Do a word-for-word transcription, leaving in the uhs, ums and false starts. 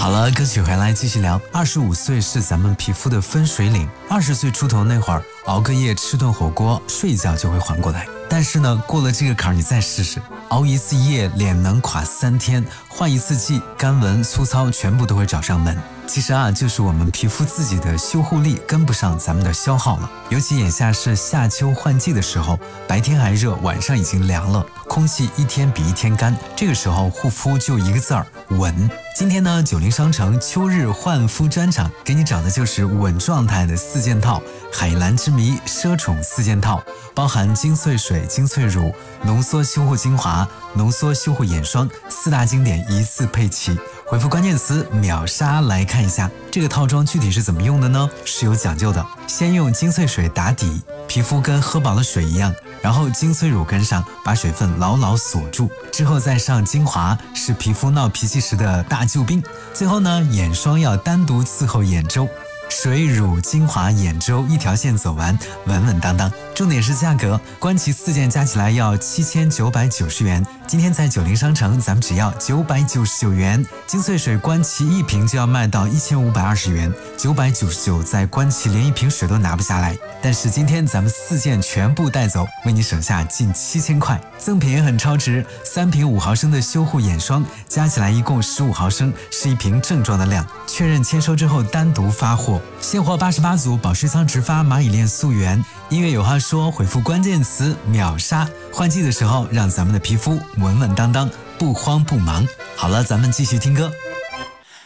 好了，歌曲回来继续聊。二十五岁是咱们皮肤的分水岭，二十岁出头那会儿，熬个夜吃顿火锅，睡一觉就会缓过来。但是呢，过了这个坎儿，你再试试，熬一次夜，脸能垮三天；换一次季，干纹粗糙全部都会找上门。其实啊，就是我们皮肤自己的修护力跟不上咱们的消耗了。尤其眼下是夏秋换季的时候，白天还热，晚上已经凉了，空气一天比一天干，这个时候护肤就一个字儿稳。今天呢，九零商城秋日焕肤专场给你找的就是稳状态的四件套，海蓝之谜奢宠四件套，包含精粹水、精粹乳、浓缩修护精华、浓缩修护眼霜四大经典一次配齐。回复关键词秒杀来看一下这个套装具体是怎么用的呢？是有讲究的。先用精粹水打底，皮肤跟喝饱了水一样，然后精粹乳跟上，把水分牢牢锁住，之后再上精华，是皮肤闹脾气时的大救兵。最后呢，眼霜要单独伺候眼周，水乳精华眼周一条线走完，稳稳当当。重点是价格，官旗四件加起来要七千九百九十元，今天在九零商城咱们只要九百九十九元。精粹水官旗一瓶就要卖到一千五百二十元，九百九十九在官旗连一瓶水都拿不下来。但是今天咱们四件全部带走，为你省下近七千块。赠品也很超值，三瓶五毫升的修护眼霜，加起来一共十五毫升，是一瓶正装的量。确认签收之后单独发货，现货八十八组，保湿仓直发，蚂蚁链溯源。音乐有话说，回复关键词秒杀，换季的时候让咱们的皮肤稳稳当当，不慌不忙。好了，咱们继续听歌。